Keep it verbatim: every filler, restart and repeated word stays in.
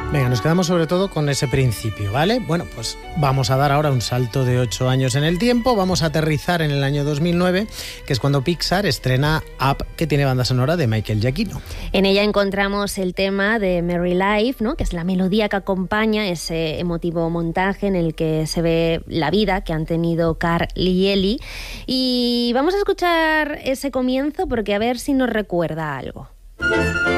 Venga, nos quedamos sobre todo con ese principio, ¿vale? Bueno, pues vamos a dar ahora un salto de ocho años en el tiempo, vamos a aterrizar en el año dos mil nueve, que es cuando Pixar estrena Up, que tiene banda sonora de Michael Giacchino. En ella encontramos el tema de Merry Life, ¿no?, que es la melodía que acompaña ese emotivo montaje en el que se ve la vida que han tenido Carl y Ellie. Y vamos a escuchar ese comienzo porque a ver si nos recuerda algo.